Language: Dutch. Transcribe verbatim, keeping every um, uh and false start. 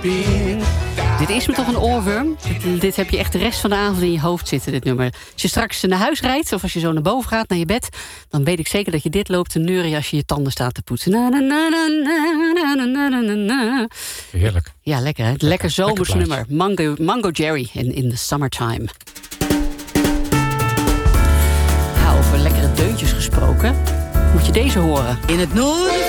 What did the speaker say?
being. Dit is me toch een oorworm. Dit, dit heb je echt de rest van de avond in je hoofd zitten, dit nummer. Als je straks naar huis rijdt, of als je zo naar boven gaat, naar je bed, dan weet ik zeker dat je dit loopt te neuren als je je tanden staat te poetsen. Na, na, na, na, na, na, na, na. Heerlijk. Ja, lekker hè. Lekker, lekker zomers lekker nummer. Mango, Mango Jerry in, in the Summertime. Ja, over lekkere deuntjes gesproken. Moet je deze horen. In het noorden